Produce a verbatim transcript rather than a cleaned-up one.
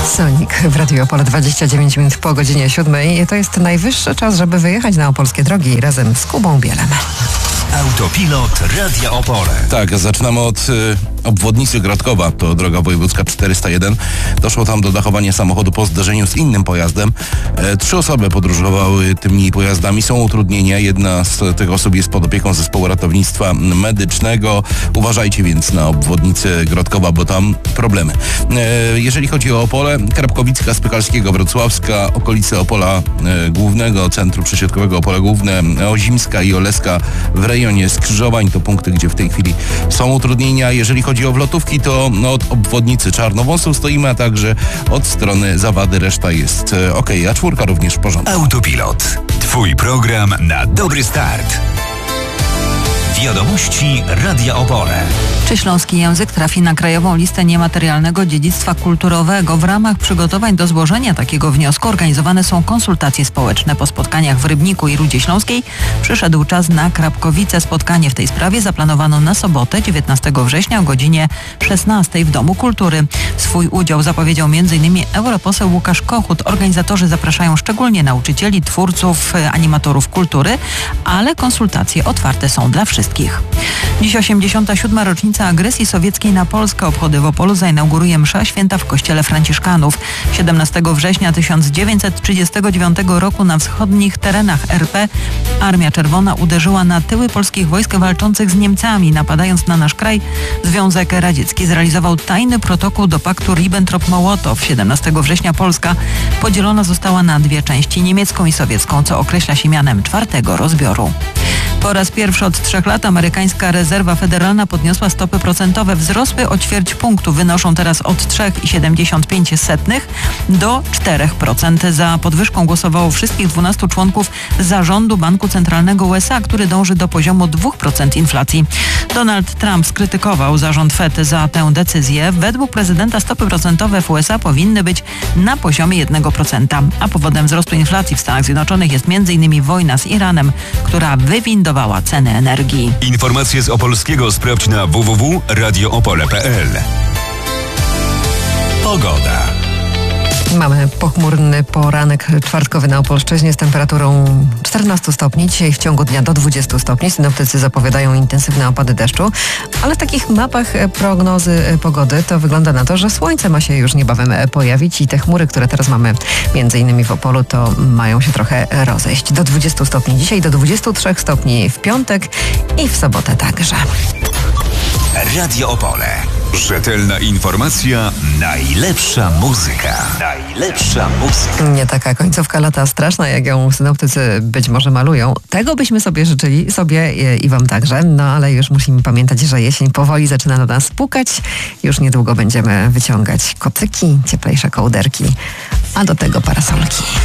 Sonic w Radiu Opole, dwadzieścia dziewięć minut po godzinie siódmej. To jest najwyższy czas, żeby wyjechać na opolskie drogi razem z Kubą Bielem. Autopilot Radia Opole. Tak, zaczynamy od y, obwodnicy Grodkowa, to droga wojewódzka czterysta jeden. Doszło tam do dachowania samochodu po zderzeniu z innym pojazdem. E, trzy osoby podróżowały tymi pojazdami, są utrudnienia. Jedna z tych osób jest pod opieką zespołu ratownictwa medycznego. Uważajcie więc na obwodnicę Grodkowa, bo tam problemy. E, jeżeli chodzi o Opole, Krapkowicka, Spychalskiego, Wrocławska, okolice Opola e, Głównego, Centrum Przesiadkowego Opole Główne, Ozimska i Oleska w rejonie skrzyżowań, to punkty, gdzie w tej chwili są utrudnienia. Jeżeli chodzi o wlotówki, to no, od obwodnicy Czarnowąsów stoimy, a także od strony Zawady reszta jest e, ok, a czwórka również w porządku. Autopilot. Twój program na dobry start. Wiadomości Radia Opole. Czy śląski język trafi na krajową listę niematerialnego dziedzictwa kulturowego? W ramach przygotowań do złożenia takiego wniosku organizowane są konsultacje społeczne. Po spotkaniach w Rybniku i Rudzie Śląskiej przyszedł czas na Krapkowice. Spotkanie w tej sprawie zaplanowano na sobotę, dziewiętnastego września o godzinie szesnastej w Domu Kultury. Swój udział zapowiedział między innymi europoseł Łukasz Kochut. Organizatorzy zapraszają szczególnie nauczycieli, twórców, animatorów kultury, ale konsultacje otwarte są dla wszystkich. Dziś osiemdziesiąta siódma rocznica agresji sowieckiej na Polskę. Obchody w Opolu zainauguruje msza święta w kościele Franciszkanów. siedemnastego września tysiąc dziewięćset trzydziestego dziewiątego roku na wschodnich terenach R P Armia Czerwona uderzyła na tyły polskich wojsk walczących z Niemcami. Napadając na nasz kraj, Związek Radziecki zrealizował tajny protokół do paktu Ribbentrop-Mołotow. siedemnastego września Polska podzielona została na dwie części, niemiecką i sowiecką, co określa się mianem czwartego rozbioru. Po raz pierwszy od trzech lat amerykańska rezerwa federalna podniosła stopy procentowe. Wzrosły o ćwierć punktu. Wynoszą teraz od trzy przecinek siedemdziesiąt pięć do czterech procent. Za podwyżką głosowało wszystkich dwunastu członków zarządu Banku Centralnego U S A, który dąży do poziomu dwóch procent inflacji. Donald Trump skrytykował zarząd Fed za tę decyzję. Według prezydenta stopy procentowe w U S A powinny być na poziomie jednego procenta. A powodem wzrostu inflacji w Stanach Zjednoczonych jest między innymi wojna z Iranem, która wywindowała ceny energii. Informacje z Opolskiego sprawdź na w w w kropka radio opole kropka p l. Pogoda. Mamy pochmurny poranek czwartkowy na Opolszczyźnie z temperaturą czternaście stopni. Dzisiaj w ciągu dnia do dwudziestu stopni. Synoptycy zapowiadają intensywne opady deszczu, ale w takich mapach prognozy pogody to wygląda na to, że słońce ma się już niebawem pojawić i te chmury, które teraz mamy między innymi w Opolu, to mają się trochę rozejść. Do dwudziestu stopni dzisiaj, do dwudziestu trzech stopni w piątek i w sobotę także. Radio Opole. Rzetelna informacja, najlepsza muzyka. Najlepsza muzyka. Nie taka końcówka lata straszna, jak ją synoptycy być może malują. Tego byśmy sobie życzyli, sobie i wam także. No ale już musimy pamiętać, że jesień powoli zaczyna do nas pukać. Już niedługo będziemy wyciągać kocyki, cieplejsze kołderki, a do tego parasolki.